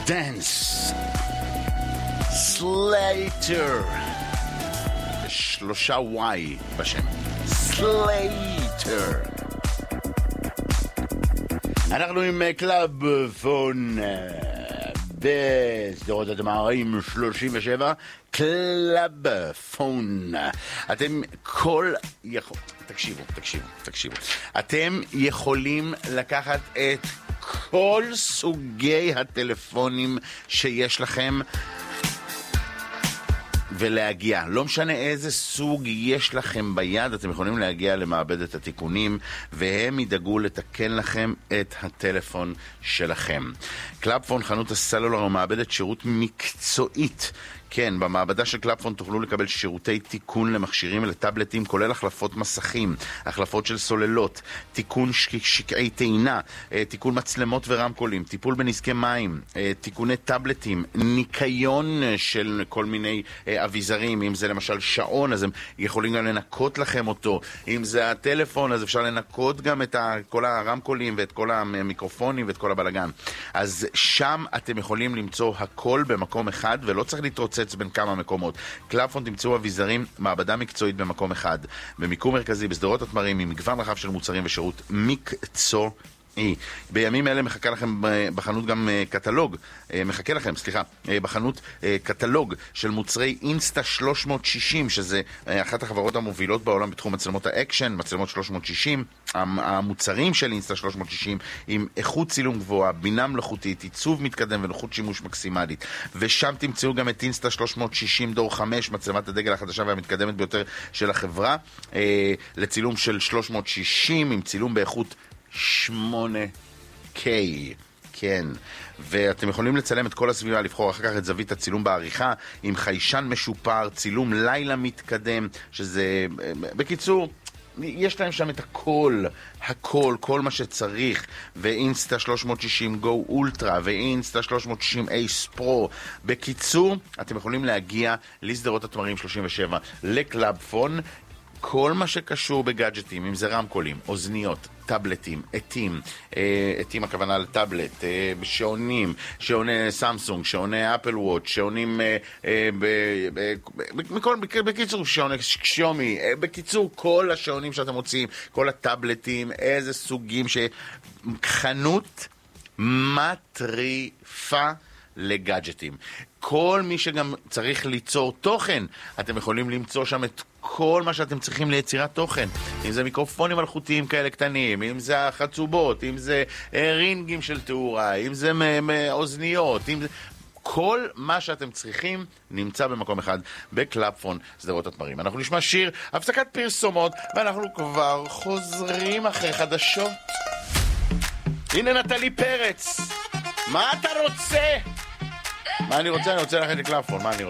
דנס סלייטר, 3 Y בשם סלייטר. אנחנו עם קלאב פון בסדרות התמרים 37, קלאב פון. אתם תקשיבו. אתם יכולים לקחת את כל סוגי הטלפונים שיש לכם ולהגיע, לא משנה איזה סוג יש לכם ביד, אתם יכולים להגיע למעבדת התיקונים והם ידאגו לתקן לכם את הטלפון שלכם. קלאבפון, חנות הסלולר ומעבדת שירות מקצועית. כן, במעבדה של קלאבפון תוכלו לקבל שירותי תיקון למכשירים ולטאבלטים, כולל החלפות מסכים, החלפות של סוללות, תיקון שקעי טעינה, תיקון מצלמות ורמקולים, טיפול בנזקי מים, תיקוני טאבלטים, ניקיון של כל מיני אביזרים. אם זה למשל שעון, אז הם יכולים גם לנקות לכם אותו. אם זה הטלפון, אז אפשר לנקות גם את כל הרמקולים ואת כל המיקרופונים ואת כל הבלגן. אז שם אתם יכולים למצוא הכל במקום אחד, ולא צריך להתרוצץ בין כמה מקומות. קלאבפון תמצאו אביזרים, מעבדה מקצועית במקום אחד, במיקום מרכזי בסדרות התמרים, עם מגוון רחב של מוצרים ושירות מקצועי. בימים אלה מחכה לכם בחנות גם קטלוג, בחנות קטלוג של מוצרי אינסטה 360, שזה אחת החברות המובילות בעולם בתחום מצלמות האקשן, מצלמות 360. המוצרים של אינסטה 360 עם איכות צילום גבוהה, בינה מלאכותית, עיצוב מתקדם ונוחות שימוש מקסימלית. ושם תמצאו גם את אינסטה 360 דור 5, מצלמת הדגל החדשה והמתקדמת ביותר של החברה, לצילום של 360 עם צילום באיכות 8K. כן, ואתם יכולים לצלם את כל הסביבה, לבחור אחר כך את זווית הצילום בעריכה עם חיישן משופר, צילום לילה מתקדם, שזה בקיצור יש להם שם את הכל, כל מה שצריך. ואינסטה 360 גו אולטרה ואינסטה 360 אייס פרו. בקיצור, אתם יכולים להגיע לסדרות התמרים 37 לקלאבפון. כל מה שקשור בגאדג'טים, אם זה רמקולים, אוזניות, טאבלטים, עטים הכוונה לטאבלט, שעונים, שעוני סמסונג, שעוני אפל וואץ', שעונים בקיצור, שעוני xiaomi, בקיצור, כל השעונים שאתם מוצאים, כל הטאבלטים, איזה סוגים, חנות מטריפה לגאדג'טים. כל מי שגם צריך ליצור תוכן, אתם יכולים למצוא שם את כל מה שאתם צריכים ליצירת תוכן. אם זה מיקרופונים מלאכותיים כאלה קטנים, אם זה החצובות, אם זה רינגים של תאורה, אם זה אוזניות, אם זה... כל מה שאתם צריכים נמצא במקום אחד, בקלאבפון, סדרות התמרים. אנחנו נשמע שיר, הפסקת פרסומות, ואנחנו כבר חוזרים אחרי חדשות. הנה נטלי פרץ. מה אתה רוצה? מה אני רוצה? אני רוצה ללכת לקלאבפון. מה אני רוצה?